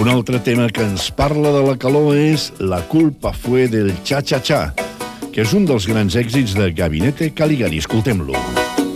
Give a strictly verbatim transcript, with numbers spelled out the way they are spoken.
Un altre tema que ens parla de la calor és La culpa fue del cha-cha-cha, que és un dels grans èxits de Gabinete Caligari. Escoltem-lo.